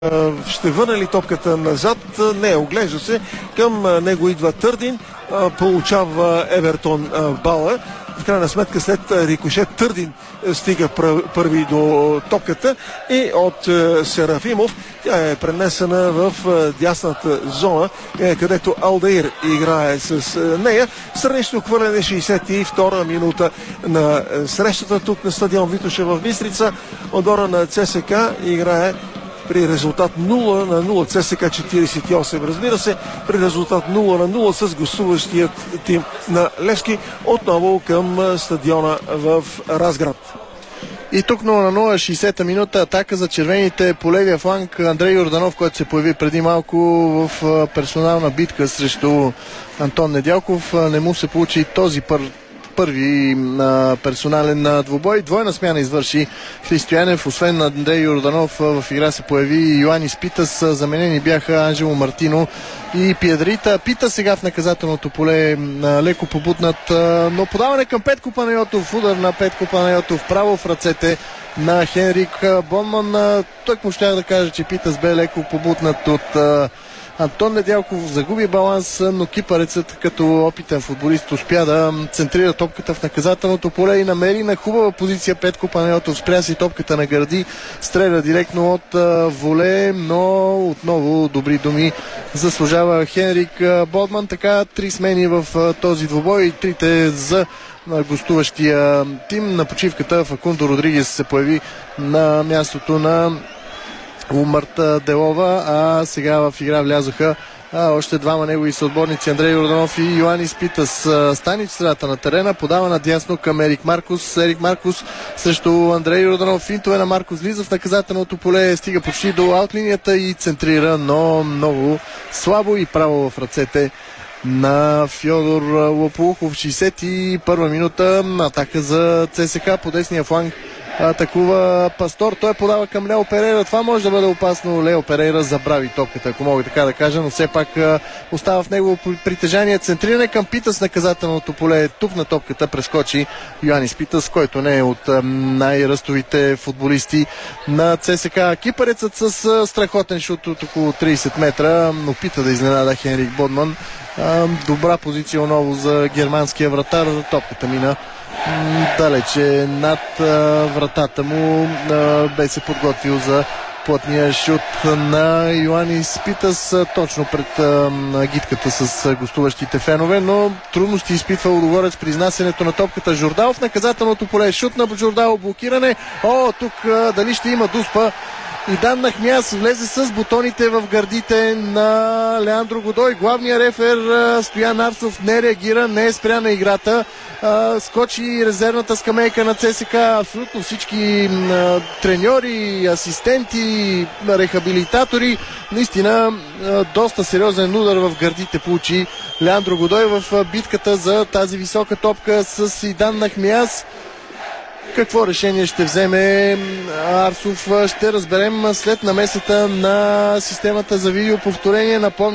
Ще върне ли топката назад? Не, оглежда се. Към него идва Търдин. Получава Евертон бала. В крайна сметка след рикошет Търдин стига първи до топката и от Серафимов тя е пренесена в дясната зона, където Алдаир играе с нея. Странично хвърляне 62 минута на срещата тук на стадион Витоша в Бистрица. Отбора на ЦСК играе при резултат 0-0, ЦСКА 48, разбира се, при резултат 0-0 с гостуващият тим на Левски, отново към стадиона в Разград. И тук 0-0, 60-та минута, атака за червените по левия фланг. Андрей Йорданов, който се появи преди малко в персонална битка срещу Антон Недялков. Не му се получи този първи персонален двубой. Двойна смяна извърши Христоянев. Освен на Андрей Йорданов в игра се появи Йоанис Питас. Заменени бяха Анжело Мартино и Пиедрита. Пита сега в наказателното поле, леко побутнат, но подаване към Петко Панайотов. Удар на Петко Панайотов право в ръцете на Хенрик Бонман. Той му ще да кажа, че Питас бе леко побутнат от Антон Недялков, загуби баланс, но кипарецът като опитен футболист успя да центрира топката в наказателното поле и намери на хубава позиция Петко Панайотов. Спря си топката на гърди, стреля директно от воле, но отново добри думи заслужава Хенрик Бодман. Така, 3 смени в този двубой и 3 за гостуващия тим. На почивката Факундо Родригес се появи на мястото на Умарта Делова, а сега в игра влязоха още двама негови съотборници, Андрей Йорданов и Йоанис Питас. Стани в средата на терена, подава надясно към Ерик Маркус. Ерик Маркус срещу Андрей Йорданов. Финтове на Маркус, влиза в наказателното поле, стига почти до аутлинията и центрира, но много слабо и право в ръцете на Фьодор Лопухов. 61 минута, атака за ЦСКА по десния фланг. Атакува Пастор, той подава към Лео Перейра. Това може да бъде опасно. Лео Перейра забрави топката, ако мога така да кажа, но все пак остава в него притежание. Центриране към Питас, наказателното поле. Тук на топката прескочи Йоанис Питас, който не е от най-ръстовите футболисти на ЦСКА. Кипарецът с страхотен шут от около 30 метра. Опита да изненада Хенрик Бодман. Добра позиция отново за германския вратар. Топката мина далече над вратата му. Бе се подготвил за плътния шут на Йоанис Питас точно пред гидката с гостуващите фенове, но трудности изпитва Лудогорец при изнасянето на топката. Жордал в наказателното поле. Шут на Жордал, блокиране. Тук дали ще има дуспа? И Дан Нахмяс влезе с бутоните в гърдите на Леандро Годой. Главният рефер Стоян Арсов не реагира, не е спря на играта. Скочи резервната скамейка на ЦСКА. Абсолютно всички треньори, асистенти, рехабилитатори. Наистина доста сериозен удар в гърдите получи Леандро Годой в битката за тази висока топка с Идан Нахмяс. Какво решение ще вземе Арсов, ще разберем след намесата на системата за видеоповторение.